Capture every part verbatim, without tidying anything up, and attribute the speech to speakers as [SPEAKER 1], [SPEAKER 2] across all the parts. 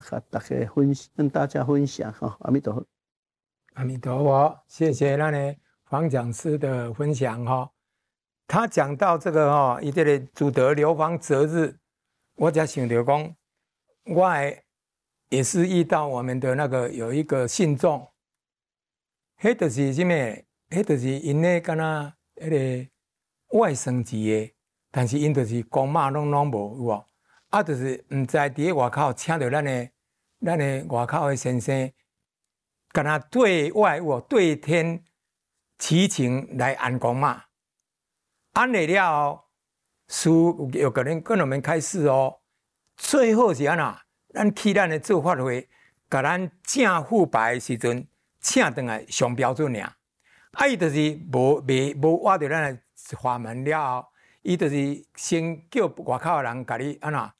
[SPEAKER 1] 和大家分跟大家分享哈。阿弥陀佛，
[SPEAKER 2] 阿弥陀佛，谢谢咱的黄讲师的分享哈。他讲到这个哈，伊这个祖德流芳择日，我才想到讲，我也是遇到我们的那个有一个信众，迄就是什么？迄就是因咧，敢若迄个外省籍的，但是因就是公马拢拢无有无？啊，就是毋知伫咧外口请到咱的咱的外口的先生，敢若对外有无对天祈请来按公马。安了了后，师有个人跟我们开示哦。最好是安那，咱去咱的做法会，甲咱正副牌的时阵，请倒来上标准尔。啊，伊就是无未无挖到咱的法门了后，伊就是先叫外口的人甲你安那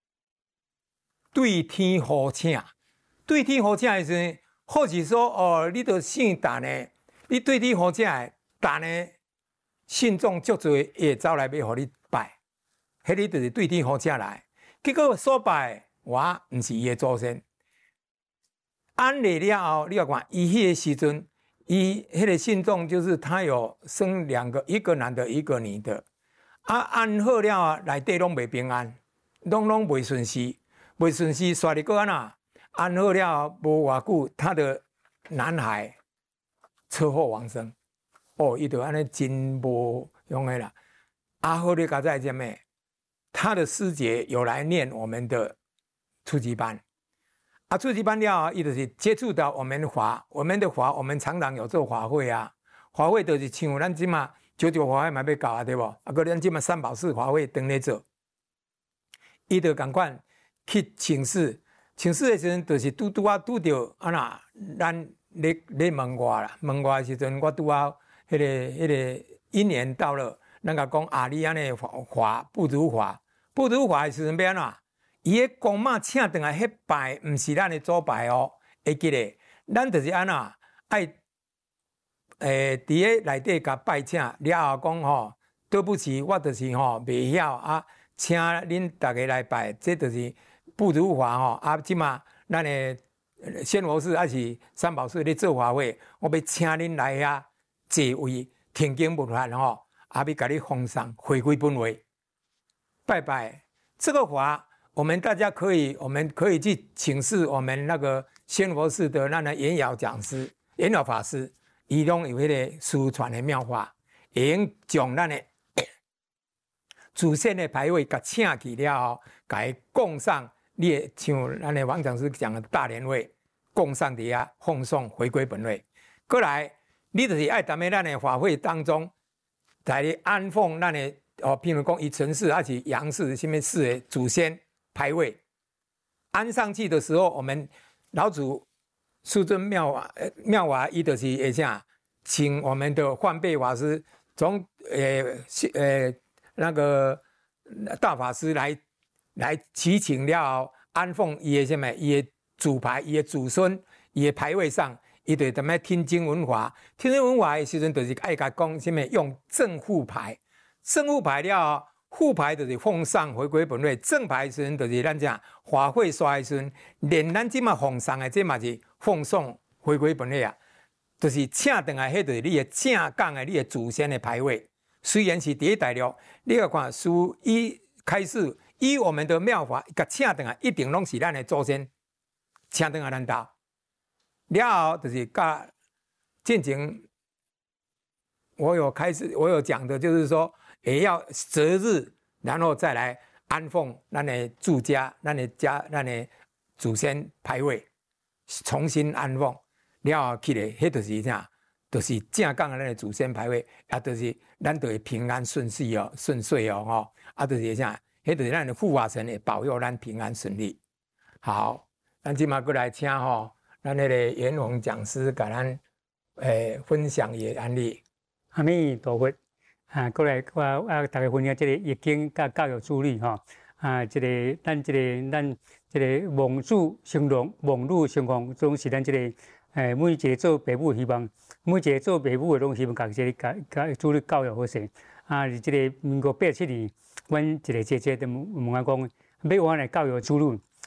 [SPEAKER 2] 对天呼请，对天呼请的时阵，或是说哦，你都姓陈的，你对天呼请的陈的。信众足多会走来要互你拜，迄个就是对天呼请来。结果所拜我毋是伊的祖先。安礼了后，你要看伊迄个时阵，伊迄个信众就是他有生两个，一个男的，一个女的。啊，安好了后，内底拢袂平安，拢拢袂顺遂，袂顺遂，煞入个安那？安好了后无偌久，他的男孩车祸往生。哦，伊就安尼真无用的啦。阿后你刚才讲咩？他的师姐有来念我们的初级班，啊，初级班了，伊就是接触到我们法，我们的法，我们常常有做法会啊，法会就是像咱即马九九法会嘛要搞啊，对不？啊，个咱即马三宝寺法会等咧做，伊就赶快去请示，请示的时阵就是拄拄啊拄着啊那，咱咧咧问我啦，问我的时阵我拄啊。迄、那个、迄个一年到了，人家讲啊，你安尼法不如法，不如法的时阵要安怎？伊个公马请倒来迄拜，毋是咱的祖牌哦。会记咧，咱就是安怎爱诶，伫个内底甲拜请了后讲吼，对不起，我就是吼袂晓啊，请恁大家来拜，这就是不如法吼。啊，即马咱的仙佛寺还是三宝寺咧做法会，我要请恁来遐。座位听经闻法吼，阿要甲你奉上回归本位，拜拜。这个法，我们大家可以，我们可以去请示我们那个仙佛寺的那个严瑶讲师、严瑶法师，伊拢有迄个私传的妙法，会用将咱的祖先的牌位甲请去了后，甲伊供上，你也像咱的王讲师讲的大莲位，供上底下奉送回归本位，过来。你就是爱踮咧咱的法会当中，在咧安奉咱的哦，譬如讲以陈氏还是杨氏什么氏的祖先牌位，安上去的时候，我们老祖师尊妙法妙法，伊就是会啥，请我们的幻背法师从呃呃那个大法师来来祈请了后，安奉伊的什么，伊的祖牌，伊的祖孙，伊的牌位上。伊就踮咧听经闻法，听经闻法的时阵，就是爱甲讲什么用正副牌，正副牌了，副牌就是奉上回归本位，正牌的时阵就是咱讲法会刷的时阵，连咱即马奉上的这嘛是奉送回归本位啊，就是请倒来，迄就是你的正讲的你的祖先的牌位。虽然是第一大陆，你要看书一开始以我们的妙法，甲请倒来一定拢是咱的祖先请倒来咱兜。了后就是甲进前，我有开始，我有讲的，就是说也要择日，然后再来安奉咱的住家、咱的家、咱的祖先牌位，重新安奉了后起来，迄就是啥，就是正讲的咱的祖先牌位，啊，就是咱就会平安顺遂哦，顺遂哦，吼，啊，就是啥，迄就是咱的护法神会保佑咱平安顺利。好，咱今嘛过来请吼。咱那个严宏讲师甲咱诶分享伊的案例。
[SPEAKER 3] 阿弥陀佛啊！过来我啊，大家分享这个易经甲教育助理吼啊，这个咱这个咱这个望子成龙、望女成凤，总是咱这个诶每一个做父母希望，每一个做父母的拢希望甲这个教教助理教育好势啊！这个民国八七年，阮一个姐姐就问我讲，要我来教育子女。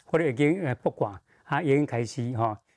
[SPEAKER 3] 我哋已經誒卜卦，啊已經開始吼，